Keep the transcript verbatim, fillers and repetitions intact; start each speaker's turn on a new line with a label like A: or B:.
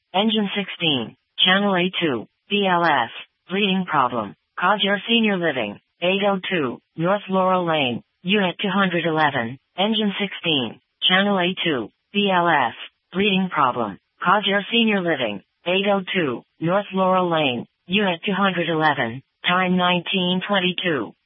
A: Engine sixteen. Channel A two. B L S. Bleeding problem. Codger Senior Living. eight oh two. North Laurel Lane. Unit two hundred eleven. Engine sixteen. Channel A two. B L S. Bleeding problem. Codger Senior Living. eight oh two. North Laurel Lane. Unit two hundred eleven. Time nineteen twenty-two.